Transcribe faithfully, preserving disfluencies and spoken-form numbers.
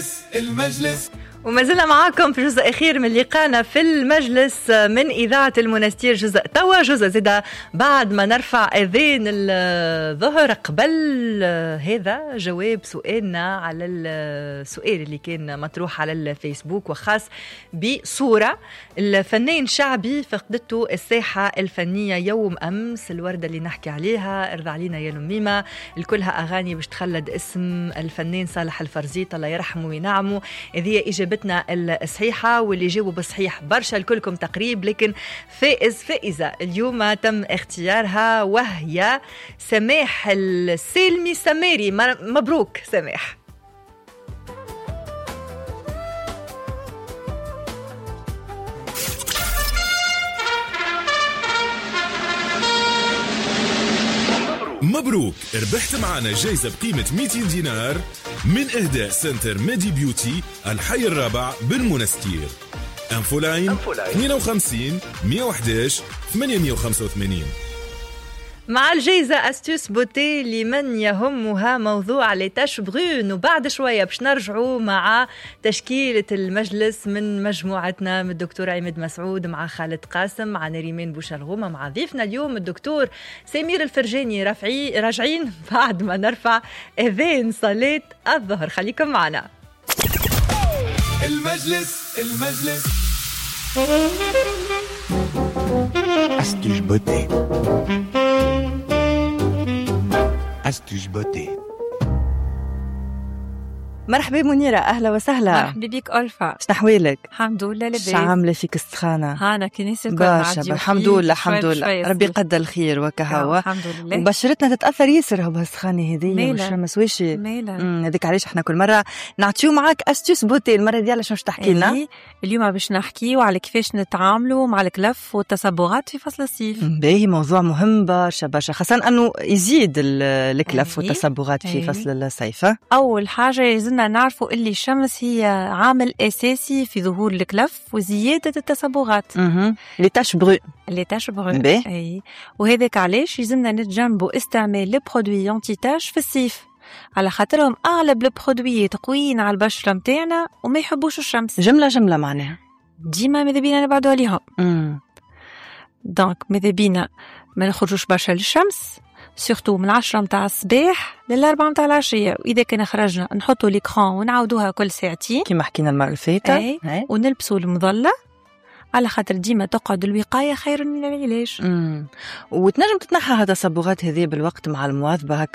المجلس المجلس وما زلنا معاكم في جزء أخير من لقانا في المجلس من إذاعة المنستير. جزء توا جزء زدا بعد ما نرفع أذان الظهر. قبل هذا جواب سؤالنا على السؤال اللي كان مطروح على الفيسبوك وخاص بصورة الفنان شعبي فقدته الساحة الفنية يوم أمس. الوردة اللي نحكي عليها ارضى علينا يا لميمة الكلها أغاني باش تخلد اسم الفنان صالح الفرزيط الله يرحمه وينعمه. هذه إجابة الصحيحة واللي جاوبوا بصحيح برشا لكلكم تقريب، لكن فائز فائزة اليوم تم اختيارها وهي سماح السلمي سماري. مبروك سماح. مبروك ربحت معنا جايزة بقيمة مئتين دينار من إهداء سنتر ميدي بيوتي الحي الرابع بالمنستير. أنفولاين اثنين وخمسين مئة وأحد عشر ثمانمئة وخمسة وثمانين. مع الجائزة أستوس بوتي لمن يهمها موضوع ليتاش برون. وبعد شوية باش نرجعوا مع تشكيلة المجلس من مجموعتنا من الدكتور عماد مسعود مع خالد قاسم مع نريمان بوشالغومة مع ضيفنا اليوم الدكتور سمير الفرجاني. رافعي راجعين بعد ما نرفع أذان صلاة الظهر. خليكم معنا. المجلس المجلس أستوس بوتي أستوس بوتي. مرحبا منيرة أهلا وسهلا. مرحبا بك ألفا. شنحوالك؟ الحمد لله لباس. شو عاملة فيك السخانة؟ هانا كنيسة باشا الحمد لله الحمد لله ربي قدر الخير وكهوا الحمد لله. وبشرتنا تتأثر ياسر هو بهالسخانة هذه والشمس وشي ميلا هذيك علاش احنا كل مرة نعطيو معاك أستوس بوتي. المرة دي على شنو تحكي لنا؟ إيه. اليوم باش نحكيو على كيفاش نتعاملوا مع الكلف والتصبغات في فصل الصيف. باهي موضوع مهم برشا برشا خاصة أنه يزيد الكلف إيه. والتصبغات في إيه. فصل الصيف. أول حاجة يلزمنا نعرفوا اللي الشمس هي عامل أساسي في ظهور الكلف وزيادة التصبغات. اها لي تاش برو لي تاش برو. اي وهذاك علاش يلزمنا نتجنبوا استعمال لي برودوي انتي تاش في الصيف على خاطرهم اغلب لي برودوي تقويين على البشره نتاعنا وما يحبوش الشمس. جمله جمله معناها ديما ماذا بينا نبعدوا عليهم. امم دونك ماذا بينا ما نخرجوش برشا للشمس سورتو من عشرة متاع الصباح للأربعة متاع العشية. وإذا كنا خرجنا نحطوا ليكران ونعودوها كل ساعتين كما حكينا المرة اللي فاتت. ونلبسوا المظلة على خاطر ديما تقعد الوقاية خير من العلاج. امم وتنجم تتنحى هذا التصبغات هذه بالوقت مع المواظبة هكا